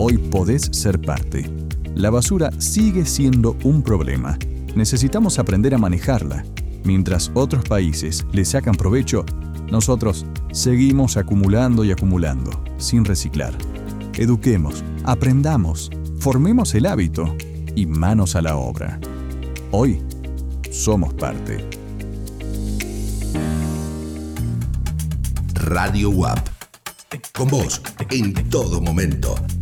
Hoy podés ser parte. La basura sigue siendo un problema. Necesitamos aprender a manejarla. Mientras otros países le sacan provecho, nosotros seguimos acumulando y acumulando, sin reciclar. Eduquemos, aprendamos, formemos el hábito y manos a la obra. Hoy somos parte. Radio UAP. Con vos en todo momento.